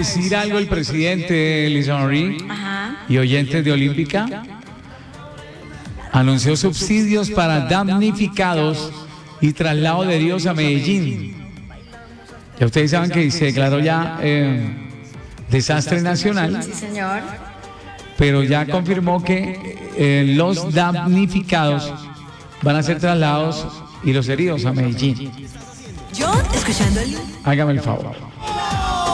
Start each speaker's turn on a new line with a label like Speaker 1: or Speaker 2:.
Speaker 1: decir algo el presidente Lisa Marie y oyentes de Olímpica. Anunció subsidios para damnificados y traslado de heridos a Medellín. Ya ustedes saben que se declaró ya desastre nacional.
Speaker 2: Sí, señor.
Speaker 1: Pero ya confirmó que los damnificados van a ser trasladados y los heridos a Medellín.
Speaker 3: Yo escuchando el...
Speaker 1: Hágame el favor.